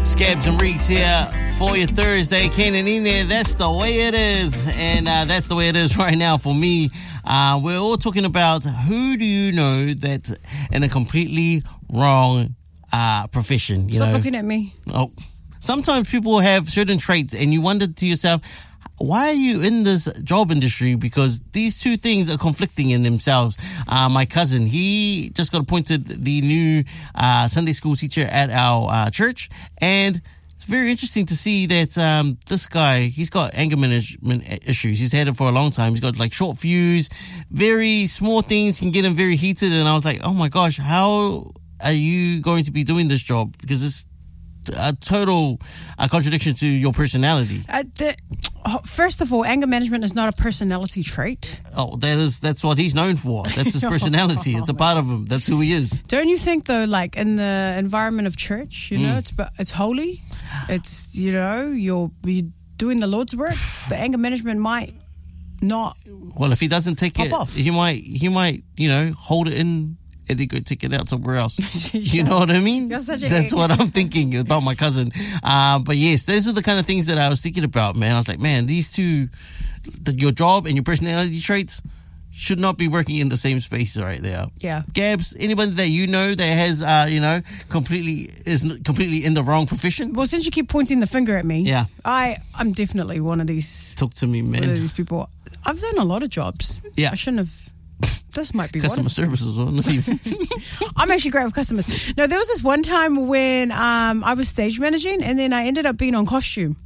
Scabs and Reeks here for your Thursday. Kane and Ine, that's the way it is. And that's the way it is right now for me. We're all talking about who do you know that's in a completely wrong profession. Stop looking at me. Oh, sometimes people have certain traits and you wonder to yourself, why are you in this job industry? Because these two things are conflicting in themselves. My cousin, he just got appointed the new Sunday school teacher at our church. And it's very interesting to see that this guy, he's got anger management issues. He's had it for a long time. He's got like short fuse, very small things can get him very heated. And I was like, oh my gosh, how are you going to be doing this job? Because it's a total contradiction to your personality. First of all, anger management is not a personality trait. Oh, that's what he's known for. That's his personality. It's a part of him. That's who he is. Don't you think, though, like in the environment of church, you know, it's holy. It's, you know, you're doing the Lord's work, but anger management might not. Well, if he doesn't take it, off. he might, you know, hold it in and then go take it out somewhere else. You know what I mean? That's what I'm thinking about my cousin. But yes, those are the kind of things that I was thinking about, man. I was like, man, these two, your job and your personality traits should not be working in the same space right there. Yeah. Gabs, anybody that you know that has, you know, completely in the wrong profession? Well, since you keep pointing the finger at me, yeah, I'm definitely one of these. Talk to me, man. One of these people. I've done a lot of jobs. Yeah. I shouldn't have. This might be customer services or nothing. I'm actually great with customers. No, there was this one time when I was stage managing and then I ended up being on costume.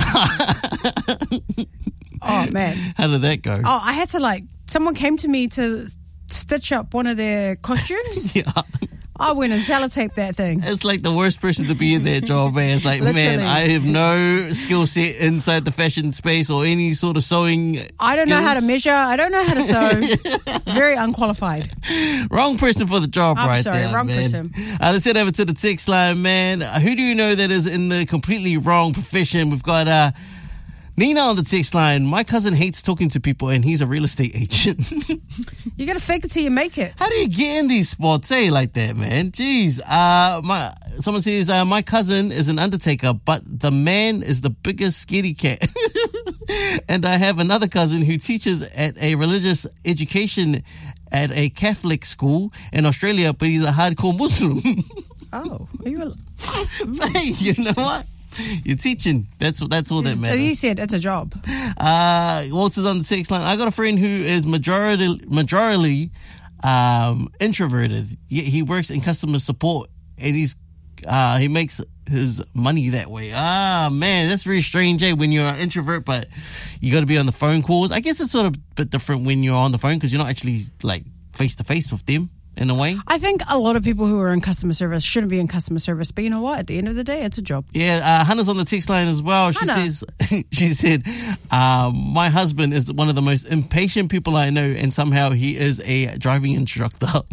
Oh, man. How did that go? Oh, I had to someone came to me to stitch up one of their costumes. Yeah. I went and sellotaped that thing. It's like the worst person to be in that job, man. It's like, man, I have no skill set inside the fashion space or any sort of sewing I don't know how to measure. I don't know how to sew. Very unqualified. Wrong person for the job I'm right sorry, there, wrong man. person. Let's head over to the text line, man. Who do you know that is in the completely wrong profession? We've got Nina on the text line. My cousin hates talking to people and he's a real estate agent. You got to fake it till you make it. How do you get in these spots, like that, man? Jeez. Someone says, my cousin is an undertaker, but the man is the biggest scaredy cat. And I have another cousin who teaches at a religious education at a Catholic school in Australia, but he's a hardcore Muslim. Oh, are you Hey, you know what? You're teaching. That's all that matters. So you said it's a job. Walter's on the text line. I got a friend who is majorly introverted. Yet he works in customer support and he makes his money that way. Man, that's very strange, when you're an introvert, but you got to be on the phone calls. I guess it's sort of a bit different when you're on the phone because you're not actually like face to face with them. In a way, I think a lot of people who are in customer service shouldn't be in customer service, but you know what? At the end of the day, it's a job. Yeah, Hannah's on the text line as well. She said, my husband is one of the most impatient people I know, and somehow he is a driving instructor. How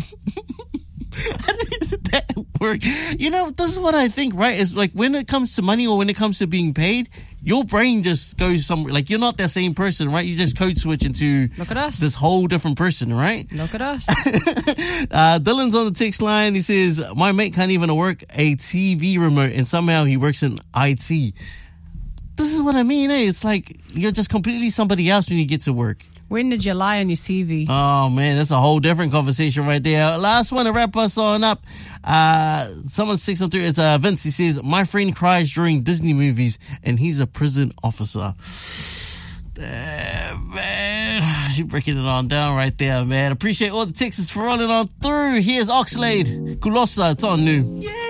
does that work? You know, this is what I think, right? It's like when it comes to money or when it comes to being paid, your brain just goes somewhere. Like, you're not that same person, right? You just code switch into Look at us. This whole different person, right? Look at us. Dylan's on the text line. He says, my mate can't even work a TV remote and somehow he works in IT. This is what I mean, It's like you're just completely somebody else when you get to work. When did you lie on your CV? Oh, man, that's a whole different conversation right there. Last one to wrap us on up. Someone 603, it's Vince. He says, my friend cries during Disney movies and he's a prison officer. Damn, man. You're breaking it on down right there, man. Appreciate all the texts for rolling on through. Here's Oxlade. Kulosa, it's on new.